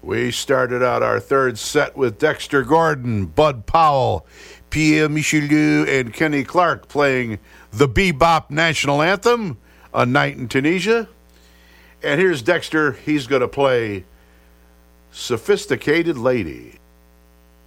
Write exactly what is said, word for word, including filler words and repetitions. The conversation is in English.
We started out our third set with Dexter Gordon, Bud Powell, Pierre Michelieu, and Kenny Clark playing the Bebop National Anthem, A Night in Tunisia. And here's Dexter. He's going to play Sophisticated Lady.